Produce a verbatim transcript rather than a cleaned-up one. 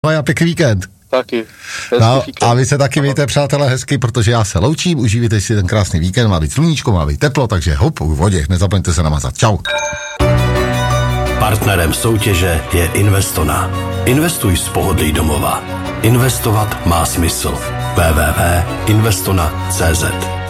No a pěkný víkend. Taky. No, a vy se taky mějte, přátelé, hezky, protože já se loučím, užívejte si ten krásný víkend, má být sluníčko, má být teplo, takže hop, v vodě, nezapomeňte se namazat. Čau. Partnerem soutěže je Investona. Investuj z pohodlí domova. Investovat má smysl. w w w tečka investona tečka c z